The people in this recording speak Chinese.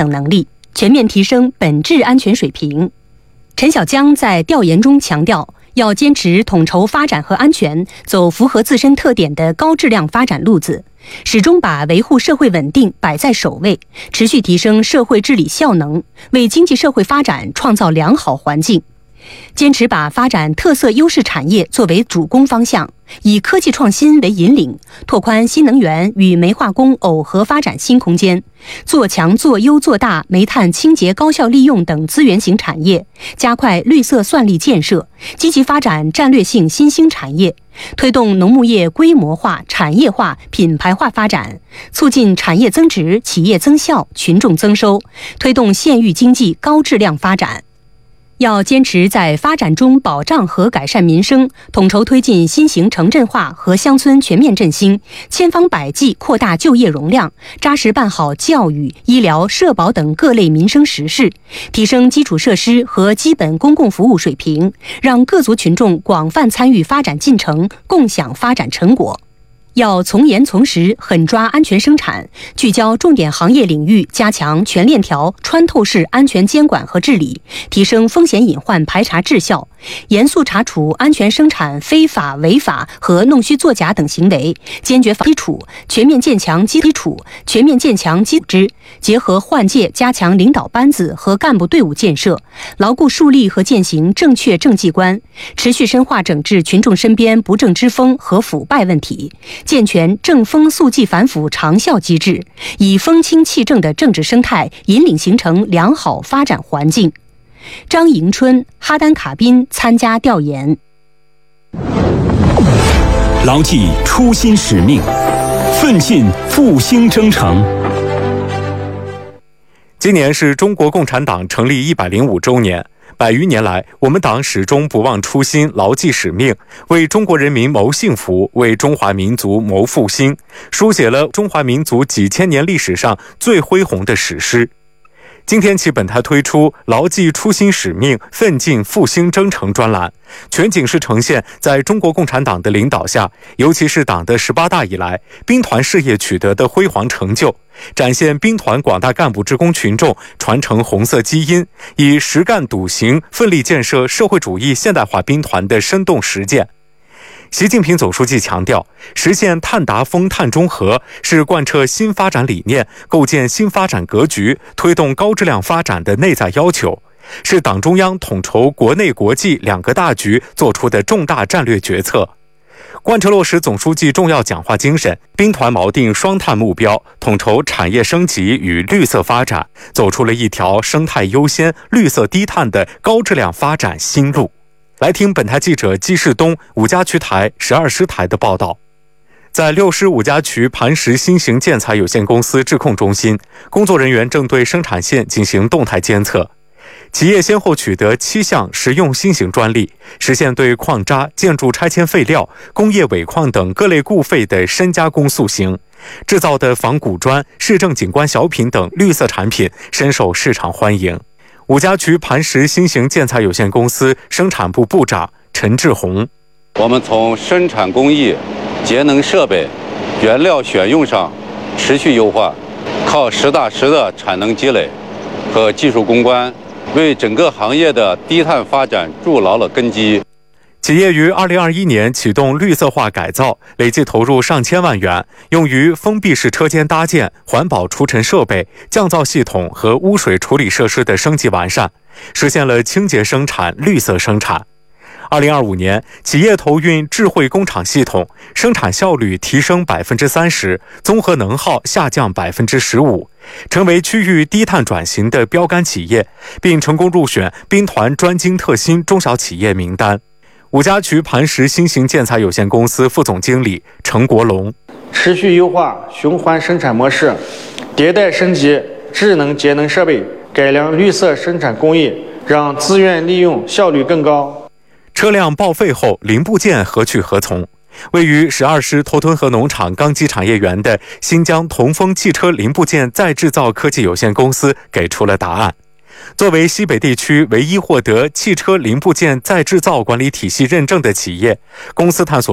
等能力，全面提升本质安全水平。陈小江在调研中强调，要坚持统筹发展和安全，走符合自身特点的高质量发展路子，始终把维护社会稳定摆在首位，持续提升社会治理效能，为经济社会发展创造良好环境。坚持把发展特色优势产业作为主攻方向，以科技创新为引领，拓宽新能源与煤化工耦合发展新空间，做强做优做大煤炭清洁高效利用等资源型产业，加快绿色算力建设，积极发展战略性新兴产业，推动农牧业规模化、产业化、品牌化发展，促进产业增值、企业增效、群众增收，推动县域经济高质量发展。要坚持在发展中保障和改善民生，统筹推进新型城镇化和乡村全面振兴，千方百计扩大就业容量，扎实办好教育、医疗、社保等各类民生实事，提升基础设施和基本公共服务水平，让各族群众广泛参与发展进程，共享发展成果。要从严从实狠抓安全生产，聚焦重点行业领域，加强全链条穿透式安全监管和治理，提升风险隐患排查质效，严肃查处安全生产非法违法和弄虚作假等行为，坚决基础全面建强基础织，结合换届加强领导班子和干部队伍建设，牢固树立和践行正确政绩观，持续深化整治群众身边不正之风和腐败问题，健全正风肃纪反腐长效机制，以风清气正的政治生态引领形成良好发展环境。张迎春、哈丹卡宾参加调研。 牢记初心使命，奋进复兴征程。 今年是中国共产党成立105周年。100余年来，我们党始终不忘初心，牢记使命，为中国人民谋幸福，为中华民族谋复兴，书写了中华民族几千年历史上最恢宏的史诗。今天起，本台推出牢记初心使命，奋进复兴征程专栏，全景式呈现在中国共产党的领导下，尤其是党的18大以来，兵团事业取得的辉煌成就，展现兵团广大干部职工群众传承红色基因，以实干笃行奋力建设社会主义现代化兵团的生动实践。习近平总书记强调，实现碳达峰、碳中和是贯彻新发展理念、构建新发展格局、推动高质量发展的内在要求，是党中央统筹国内国际两个大局做出的重大战略决策。贯彻落实总书记重要讲话精神，兵团锚定双碳目标，统筹产业升级与绿色发展，走出了一条生态优先、绿色低碳的高质量发展新路。来听本台记者季世东五家区台12师台的报道。在6师5家区磐石新型建材有限公司质控中心，工作人员正对生产线进行动态监测。企业先后取得7项实用新型专利，实现对矿渣、建筑拆迁废料、工业尾矿等各类固废的深加工塑形，制造的仿古砖、市政景观小品等绿色产品深受市场欢迎。5家区磐石新型建材有限公司生产部部长陈志宏： 我们从生产工艺、节能设备、原料选用上持续优化，靠实打实的产能积累和技术攻关，为整个行业的低碳发展筑牢了根基。 企业于2021年启动绿色化改造，累计投入上千万元，用于封闭式车间搭建、环保除尘设备、降噪系统和污水处理设施的升级完善，实现了清洁生产、绿色生产。2025年，企业投运智慧工厂系统，生产效率提升30%，综合能耗下降15%，成为区域低碳转型的标杆企业，并成功入选兵团专精特新中小企业名单。5家区磐石新型建材有限公司副总经理程国龙： 持续优化循环生产模式，迭代升级智能节能设备，改良绿色生产工艺，让资源利用效率更高。 车辆报废后零部件何去何从？位于12师头屯河农场钢机产业园的新疆同丰汽车零部件再制造科技有限公司给出了答案。作为西北地区唯一获得汽车零部件再制造管理体系认证的企业，公司探索